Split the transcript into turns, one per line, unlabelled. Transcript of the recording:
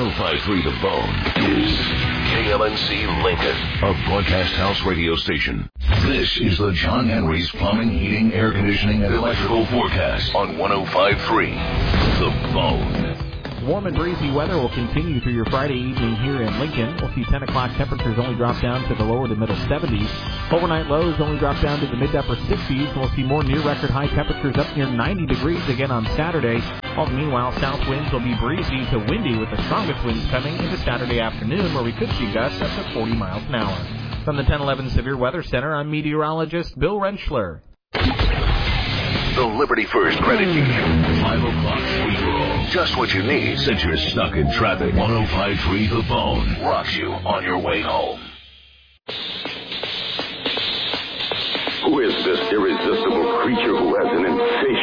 105.3 The Bone is KLNC Lincoln, a broadcast house radio station. This is the John Henry's Plumbing, Heating, Air Conditioning, and Electrical Forecast on 105.3 The Bone.
Warm and breezy weather will continue through your Friday evening here in Lincoln. We'll see 10 o'clock temperatures only drop down to the lower to middle 70s. Overnight lows only drop down to the mid to upper 60s. We'll see more near record high temperatures up near 90 degrees again on Saturday. Meanwhile, south winds will be breezy to windy with the strongest winds coming into Saturday afternoon, where we could see gusts up to 40 miles an hour. From the 1011 Severe Weather Center, I'm meteorologist Bill Rentschler.
The Liberty First Credit Union. 5 o'clock free-for-all. Just what you need since you're stuck in traffic. 105.3 The Bone rocks you on your way home.
Who is this irresistible creature who has an insatiable